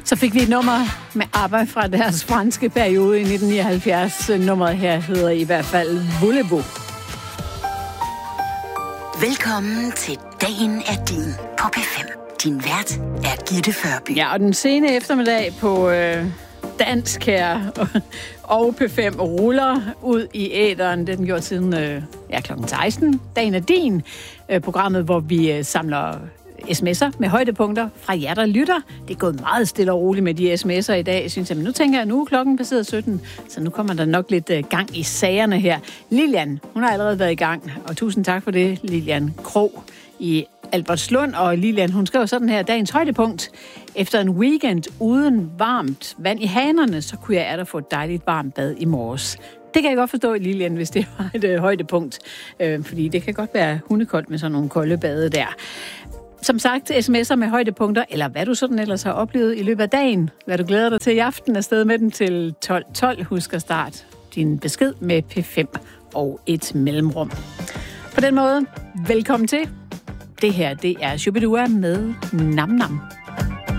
Så fik vi et nummer med ABBA fra deres franske periode i 1979. Nummeret her hedder i hvert fald Voulez-vous. Velkommen til Dagen er din på P5. Din vært er Gitte Førby. Ja, og den sene eftermiddag på dansk her og P5 ruller ud i æteren. Det den gjort siden klokken 16. Dagen er din. Programmet, hvor vi samler sms'er med højdepunkter fra jer, der lytter. Det er gået meget stille og roligt med de sms'er i dag, synes jeg. Men nu tænker jeg, nu er klokken passeret 17, så nu kommer der nok lidt gang i sagerne her. Lilian, hun har allerede været i gang, og tusind tak for det, Lilian Krog i Albertslund. Og Lilian, hun skrev sådan her: dagens højdepunkt. Efter en weekend uden varmt vand i hanerne, så kunne jeg få et dejligt varmt bad i morges. Det kan jeg godt forstå, Lilian, hvis det var et højdepunkt. Fordi det kan godt være hundekoldt med sådan nogle kolde bade der. Som sagt, sms'er med højdepunkter, eller hvad du sådan ellers har oplevet i løbet af dagen. Hvad du glæder dig til i aften, afsted med den til 12.12. Husk at starte din besked med P5 og et mellemrum. På den måde, velkommen til. Det her, det er Shubidua med Nam Nam.